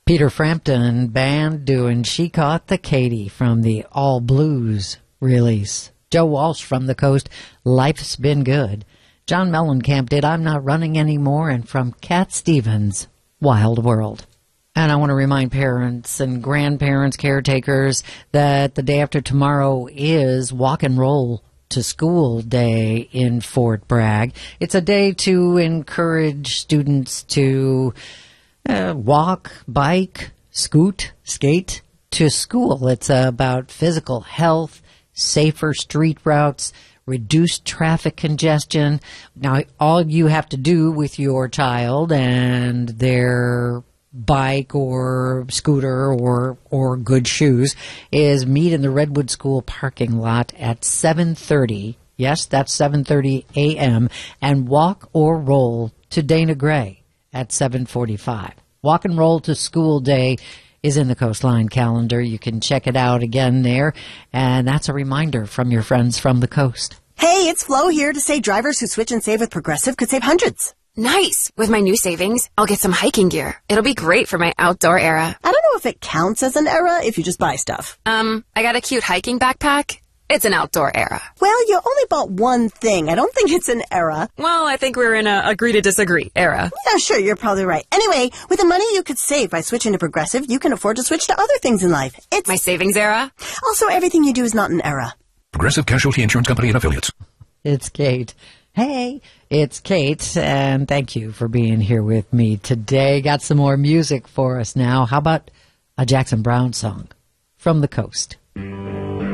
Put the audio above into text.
Peter Frampton Band doing She Caught the Katy from the All Blues release. Joe Walsh from the Coast, Life's Been Good. John Mellencamp did I'm Not Running Anymore, and from Cat Stevens, Wild World. And I want to remind parents and grandparents, caretakers, that the day after tomorrow is Walk and Roll to School Day in Fort Bragg. It's a day to encourage students to walk, bike, scoot, skate to school. It's about physical health, safer street routes, reduced traffic congestion. Now, all you have to do with your child and their bike or scooter or good shoes is meet in the Redwood School parking lot at 7:30. Yes, that's 7:30 a.m. and walk or roll to Dana Gray at 7:45. Walk and Roll to School Day is in the Coastline calendar. You can check it out again there, and that's a reminder from your friends from the coast. Hey, it's Flo here to say drivers who switch and save with Progressive could save hundreds. Nice! With my new savings, I'll get some hiking gear. It'll be great for my outdoor era. I don't know if it counts as an era if you just buy stuff. I got a cute hiking backpack. It's an outdoor era. Well, you only bought one thing. I don't think it's an era. Well, I think we're in a agree to disagree era. Yeah, sure, you're probably right. Anyway, with the money you could save by switching to Progressive, you can afford to switch to other things in life. It's my savings era. Also, everything you do is not an era. Progressive Casualty Insurance Company and Affiliates. It's Kate. Hey, it's Kate, and thank you for being here with me today. Got some more music for us now. How about a Jackson Browne song, From the Coast?